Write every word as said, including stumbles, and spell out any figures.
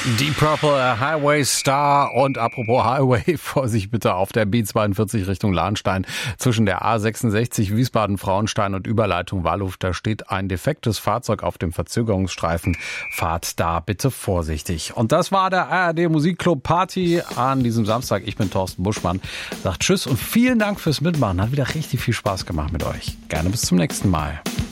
Die Purple Highway Star und apropos Highway, Vorsicht bitte auf der B zweiundvierzig Richtung Lahnstein zwischen der A sechsundsechzig Wiesbaden-Frauenstein und Überleitung Wallhof. Da steht ein defektes Fahrzeug auf dem Verzögerungsstreifen. Fahrt da bitte vorsichtig. Und das war der A R D Musikclub Party an diesem Samstag. Ich bin Thorsten Buschmann. Sagt Tschüss und vielen Dank fürs Mitmachen. Hat wieder richtig viel Spaß gemacht mit euch. Gerne bis zum nächsten Mal.